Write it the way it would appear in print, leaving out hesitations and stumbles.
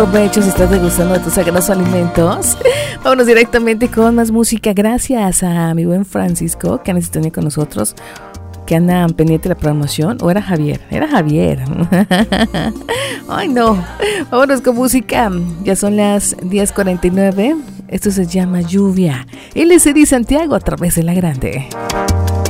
Provecho si estás degustando de tus sagrados alimentos. Vámonos directamente con más música. Gracias a mi buen Francisco, que anda en sintonía con nosotros, que anda pendiente de la programación. ¿O era Javier? Era Javier. Ay, no. Vámonos con música. Ya son las 10:49. Esto se llama Lluvia. LCD Santiago a través de La Grande.